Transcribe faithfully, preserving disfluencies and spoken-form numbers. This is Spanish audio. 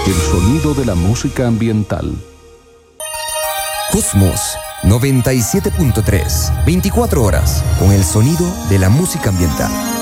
El sonido de la música ambiental. Cosmos noventa y siete punto tres, veinticuatro horas con el sonido de la música ambiental.